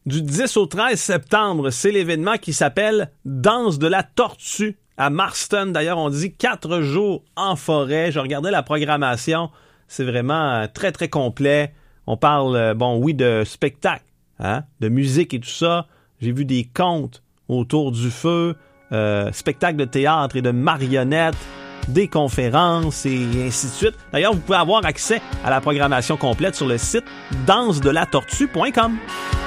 Du 10 au 13 septembre, c'est l'événement qui s'appelle Danse de la Tortue à Marston. D'ailleurs, on dit 4 jours en forêt. Je regardais la programmation. C'est vraiment très, très complet. On parle, de spectacle, hein, de musique et tout ça. J'ai vu des contes autour du feu, spectacles de théâtre et de marionnettes, des conférences et ainsi de suite. D'ailleurs, vous pouvez avoir accès à la programmation complète sur le site dansedelatortue.com.